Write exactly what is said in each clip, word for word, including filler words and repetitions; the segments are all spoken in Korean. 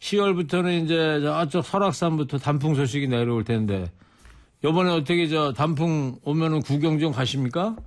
시월부터는 이제 저쪽 설악산부터 단풍 소식이 내려올 텐데 이번에 어떻게 저 단풍 오면은 구경 좀 가십니까?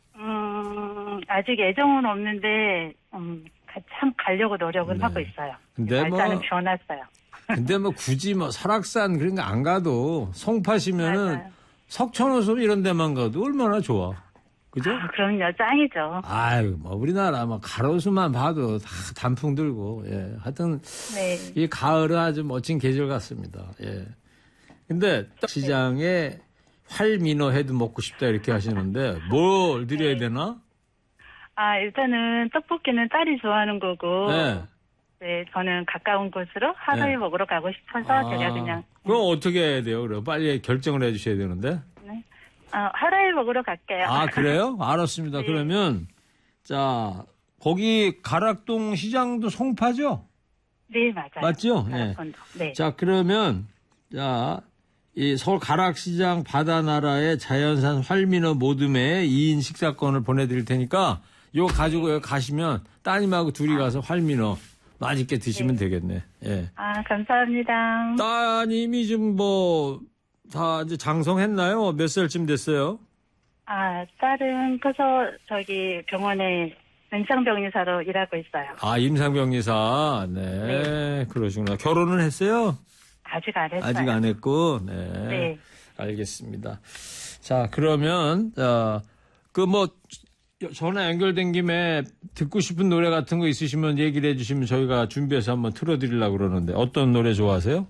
음, 아직 예정은 없는데 음, 참 가려고 노력은 네. 하고 있어요. 근데 뭐 날짜는 변했어요. 근데 뭐 굳이 뭐 설악산 그런 거 안 가도 송파시면은 맞아요. 석촌호수 이런 데만 가도 얼마나 좋아. 그죠? 아, 그럼요. 짱이죠. 아유, 뭐 우리나라 뭐 가로수만 봐도 다 단풍 들고 예. 하여튼 네. 이 가을은 아주 멋진 계절 같습니다. 예. 근데 시장에 활민어 회도 먹고 싶다 이렇게 하시는데 뭘 드려야 되나? 아, 일단은 떡볶이는 딸이 좋아하는 거고. 네. 네, 저는 가까운 곳으로 하루에 네. 먹으러 가고 싶어서 제가 그냥. 그럼 어떻게 해야 돼요? 그럼 빨리 결정을 해 주셔야 되는데. 네. 아, 하루에 먹으러 갈게요. 아, 그래요? 알았습니다. 네. 그러면 자, 거기 가락동 시장도 송파죠? 네, 맞아요. 맞죠? 예. 네. 자, 그러면 자, 이 서울 가락시장 바다나라의 자연산 활민어 모듬에 이 인 식사권을 보내드릴 테니까 이거 가지고 여기 가시면 따님하고 둘이 가서 활민어 맛있게 드시면 네. 되겠네. 예. 아, 감사합니다. 따님이 좀 뭐 다 이제 장성했나요? 몇 살쯤 됐어요? 아, 딸은 커서 저기 병원에 임상병리사로 일하고 있어요. 아, 임상병리사. 네, 네. 그러시구나. 결혼은 했어요? 아직 안 했어요. 아직 안 했고, 네. 네. 알겠습니다. 자, 그러면, 자, 그 뭐, 전화 연결된 김에 듣고 싶은 노래 같은 거 있으시면 얘기를 해주시면 저희가 준비해서 한번 틀어드리려고 그러는데 어떤 노래 좋아하세요?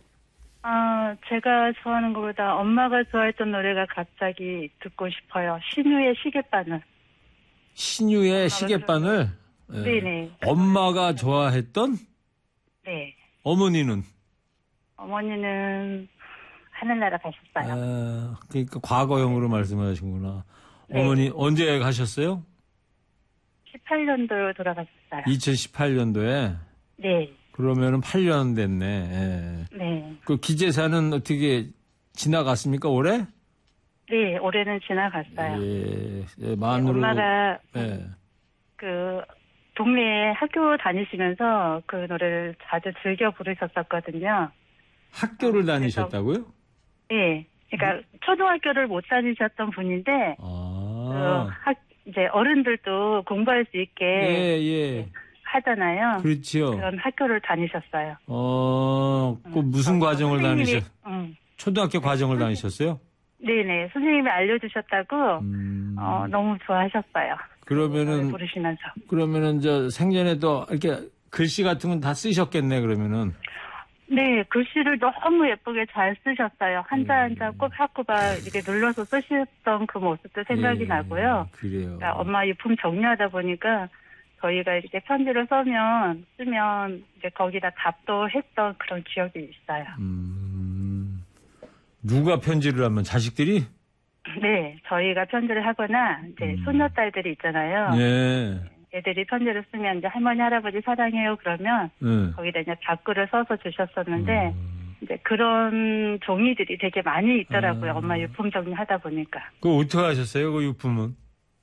아, 제가 좋아하는 것보다 엄마가 좋아했던 노래가 갑자기 듣고 싶어요. 신유의 시계바늘. 신유의 시계바늘? 네. 네네. 엄마가 좋아했던? 네. 어머니는? 어머니는 하늘나라 가셨어요. 아, 그러니까 과거형으로 말씀하시구나. 네. 어머니 언제 가셨어요? 십팔 년도로 돌아가셨어요. 이천십팔 년도에? 네. 그러면은 팔 년 됐네. 예. 네. 그 기재사는 어떻게 지나갔습니까, 올해? 네, 올해는 지나갔어요. 예, 예 만으로. 네, 엄마가 예. 그 동네에 학교 다니시면서 그 노래를 자주 즐겨 부르셨었거든요. 학교를 어, 다니셨다고요? 네. 그러니까 초등학교를 못 다니셨던 분인데 아. 그 학, 이제 어른들도 공부할 수 있게 예, 예. 하잖아요. 그렇지요. 그런 학교를 다니셨어요. 어, 그 음, 무슨 어, 과정을 선생님이, 다니셨, 음. 초등학교 과정을 네, 다니셨어요? 네네. 선생님이 알려주셨다고, 음. 어, 너무 좋아하셨어요. 그러면은, 부르시면서. 그러면은, 저, 생전에도 이렇게 글씨 같은 건 다 쓰셨겠네, 그러면은. 네, 글씨를 너무 예쁘게 잘 쓰셨어요. 한자 예. 한자 꼬박꼬박 이렇게 눌러서 쓰셨던 그 모습도 생각이 예, 나고요. 그래요. 그러니까 엄마 유품 정리하다 보니까 저희가 이렇게 편지를 써면, 쓰면 이제 거기다 답도 했던 그런 기억이 있어요. 음, 누가 편지를 하면 자식들이? 네, 저희가 편지를 하거나 이제 음. 손녀딸들이 있잖아요. 예. 애들이 편지를 쓰면 이제 할머니, 할아버지 사랑해요 그러면 예. 거기다 이제 답글을 써서 주셨었는데 음. 이제 그런 종이들이 되게 많이 있더라고요. 아. 엄마 유품 정리하다 보니까. 그거 어떻게 하셨어요, 그 유품은?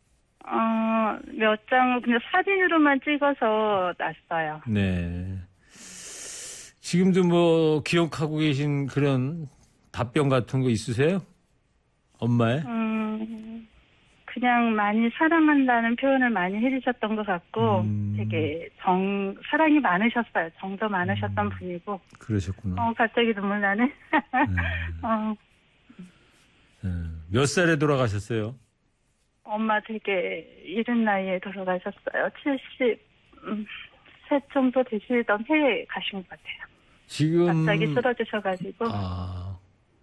어, 몇 장을 그냥 사진으로만 찍어서 놨어요. 네. 지금도 뭐 기억하고 계신 그런 답변 같은 거 있으세요? 엄마의? 음, 그냥 많이 사랑한다는 표현을 많이 해주셨던 것 같고 음. 되게 정, 사랑이 많으셨어요. 정도 많으셨던 음. 분이고. 그러셨구나. 어, 갑자기 눈물 나네. 네. 어, 네. 몇 살에 돌아가셨어요? 엄마 되게 이른 나이에 돌아가셨어요. 칠십, 음, 세 정도 되시던 해에 가신 것 같아요. 지금. 갑자기 쓰러지셔가지고. 아.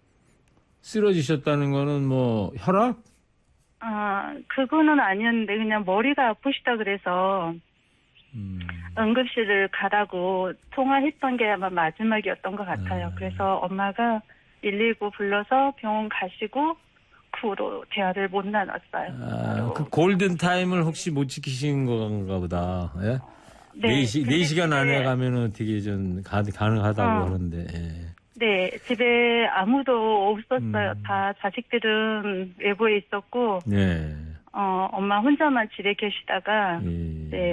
쓰러지셨다는 거는 뭐, 혈압? 아, 그거는 아니었는데 그냥 머리가 아프시다 그래서 음. 응급실을 가라고 통화했던 게 아마 마지막이었던 것 같아요. 아. 그래서 엄마가 일일구 불러서 병원 가시고 그 후로 대화를 못 나눴어요. 아, 그 골든타임을 혹시 못 지키신 건가 보다. 예? 네, 시, 네 시간 안에 가면 어떻게 좀 가, 가능하다고 어. 하는데. 예. 네, 집에 아무도 없었어요. 음. 다 자식들은 외부에 있었고, 네. 어, 엄마 혼자만 집에 계시다가, 예. 네.